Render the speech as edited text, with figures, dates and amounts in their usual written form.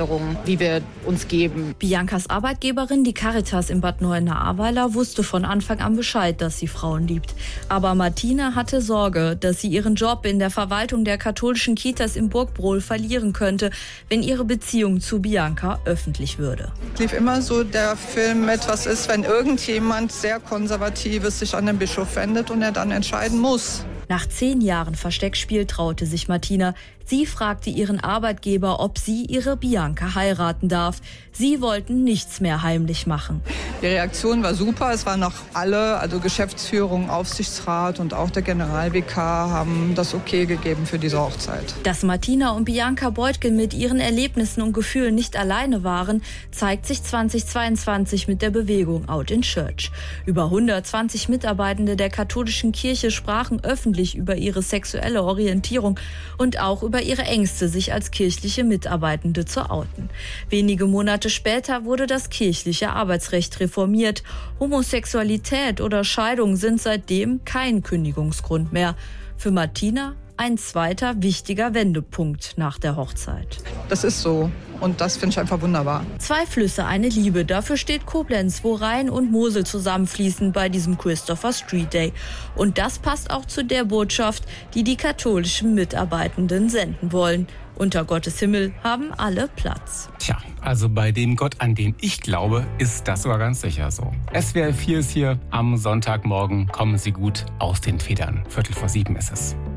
Anforderungen, die wir uns geben. Biancas Arbeitgeberin, die Caritas in Bad Neuenahr-Ahrweiler, wusste von Anfang an Bescheid, dass sie Frauen liebt. Aber Martina hatte Sorge, dass sie ihren Job in der Verwaltung der katholischen Kitas in Burgbrohl verlieren könnte, wenn ihre Beziehung zu Bianca öffentlich würde. Es lief immer so der Film mit, was ist, wenn irgendjemand sehr Konservatives sich an den Bischof wendet und er dann entscheiden muss. Nach 10 Jahren Versteckspiel traute sich Martina. Sie fragte ihren Arbeitgeber, ob sie ihre Bianca heiraten darf. Sie wollten nichts mehr heimlich machen. Die Reaktion war super. Es waren noch alle, also Geschäftsführung, Aufsichtsrat und auch der General-Vikar haben das Okay gegeben für diese Hochzeit. Dass Martina und Bianca Beutgen mit ihren Erlebnissen und Gefühlen nicht alleine waren, zeigt sich 2022 mit der Bewegung Out in Church. Über 120 Mitarbeitende der katholischen Kirche sprachen öffentlich über ihre sexuelle Orientierung und auch über ihre Ängste, sich als kirchliche Mitarbeitende zu outen. Wenige Monate später wurde das kirchliche Arbeitsrecht reformiert. Homosexualität oder Scheidung sind seitdem kein Kündigungsgrund mehr. Für Martina ein zweiter wichtiger Wendepunkt nach der Hochzeit. Das ist so und das finde ich einfach wunderbar. 2 Flüsse, eine Liebe. Dafür steht Koblenz, wo Rhein und Mosel zusammenfließen bei diesem Christopher Street Day. Und das passt auch zu der Botschaft, die die katholischen Mitarbeitenden senden wollen. Unter Gottes Himmel haben alle Platz. Tja, also bei dem Gott, an den ich glaube, ist das sogar ganz sicher so. SWR 4 ist hier am Sonntagmorgen. Kommen Sie gut aus den Federn. 6:45 ist es.